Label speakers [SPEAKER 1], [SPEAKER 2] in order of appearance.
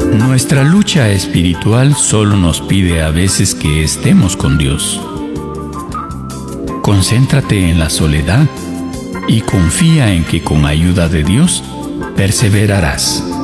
[SPEAKER 1] Nuestra lucha espiritual solo nos pide a veces que estemos con Dios. Concéntrate en la soledad y confía en que con ayuda de Dios perseverarás.